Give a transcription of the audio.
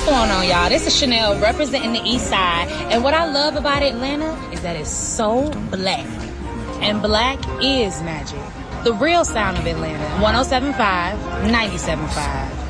What's going on, y'all? This is Chanel representing the East Side. And what I love about Atlanta is that it's so black. And black is magic. The real sound of Atlanta. 107.5, 97.5.